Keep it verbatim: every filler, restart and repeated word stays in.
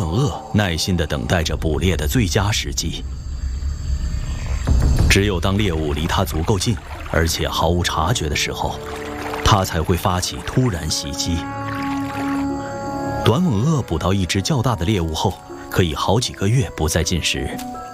猛鳄耐心地等待着捕猎的最佳时机。只有当猎物离它足够近，而且毫无察觉的时候，它才会发起突然袭击。短吻鳄捕到一只较大的猎物后，可以好几个月不再进食，